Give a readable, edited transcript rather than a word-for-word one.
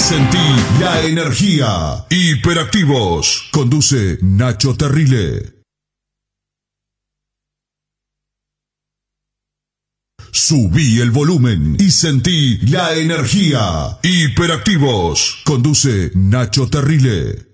sentí la energía. Hiperactivos. Conduce Nacho Terrile. Subí el volumen y sentí la energía. Hiperactivos. Conduce Nacho Terrile.